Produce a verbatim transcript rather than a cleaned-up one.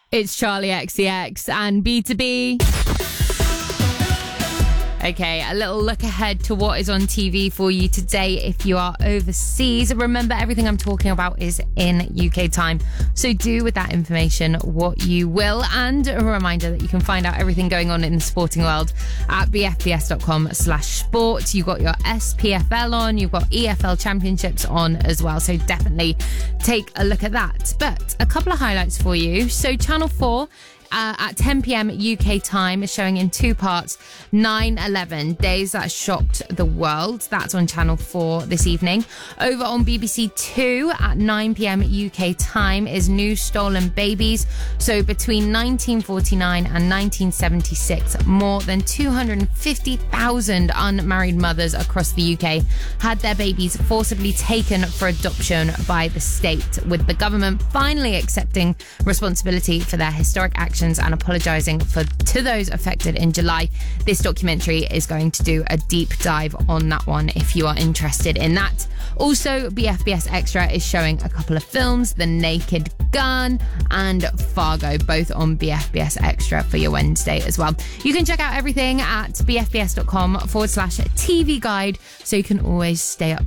It's Charlie X C X and B two B. Okay, a little look ahead to what is on T V for you today if you are overseas. Remember, everything I'm talking about is in U K time, so do with that information what you will. And a reminder that you can find out everything going on in the sporting world at b f b s dot com slash sport. You've got your S P F L on, you've got E F L championships on as well, so definitely take a look at that. But a couple of highlights for you. So Channel four Uh, at ten p.m. U K time is showing in two parts nine eleven Days That Shocked the World. That's on Channel four this evening. Over on B B C two at nine p.m. U K time is New Stolen Babies. So between nineteen forty-nine and nineteen seventy-six, more than two hundred fifty thousand unmarried mothers across the U K had their babies forcibly taken for adoption by the state, with the government finally accepting responsibility for their historic actions and apologising for to those affected in July. This documentary is going to do a deep dive on that one if you are interested in that. Also, B F B S Extra is showing a couple of films, The Naked Gun and Fargo, both on B F B S Extra for your Wednesday as well. You can check out everything at b f b s dot com forward slash T V guide, so you can always stay up